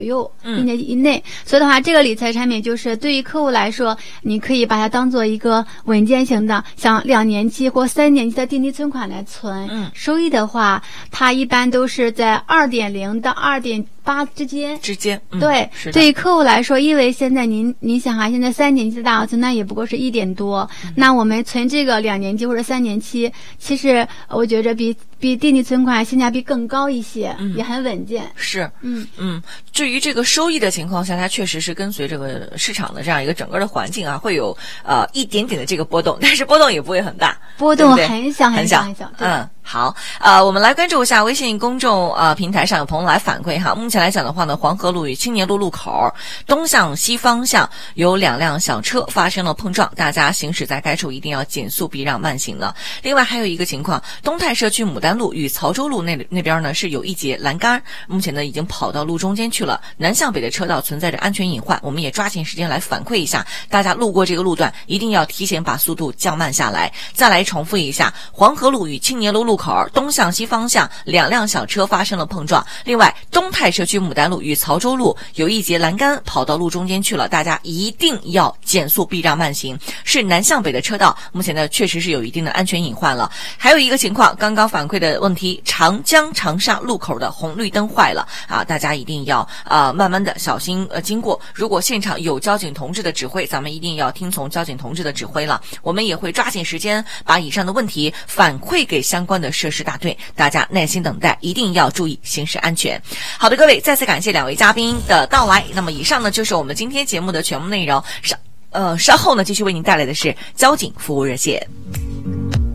右1年以内，所以的话，这个理财产品就是对于客户来说，你可以把它当做一个稳健型的，像2年期或3年期的定期存款来存。收益的话，它一般都是在2.0到2.8之间。对，对于客户来说，因为现在您想哈，现在3年期的大额存那也不过是1点多，那我们存这个2年期或者3年期，其实我觉着比定期存款性价比更高一些，也很稳健。 是，至于这个收益的情况下，它确实是跟随这个市场的这样一个整个的环境啊，会有一点点的这个波动，但是波动也不会很大， 波动很小很小。 好，我们来关注一下微信公众平台上有朋友来反馈哈。目前来讲的话呢，黄河路与青年路路口东向西方向有2辆小车发生了碰撞，大家行驶在该处一定要减速避让慢行了。另外还有一个情况，东泰社区牡丹路与曹州路那边呢是有一节栏杆，目前呢已经跑到路中间去了，南向北的车道存在着安全隐患，我们也抓紧时间来反馈一下，大家路过这个路段一定要提前把速度降慢下来。再来重复一下，黄河路与青年路路口东向西方向2辆小车发生了碰撞，另外东泰社区牡丹路与曹州路有一节栏杆跑到路中间去了，大家一定要减速避让慢行，是南向北的车道，目前呢确实是有一定的安全隐患了。还有一个情况，刚刚反馈的问题，长江长沙路口的红绿灯坏了啊，大家一定要慢慢的小心经过，如果现场有交警同志的指挥，咱们一定要听从交警同志的指挥了。我们也会抓紧时间把以上的问题反馈给相关的涉事大队，大家耐心等待，一定要注意行驶安全。好的，各位，再次感谢2位嘉宾的到来。那么以上呢就是我们今天节目的全部内容，稍后呢继续为您带来的是交警服务热线。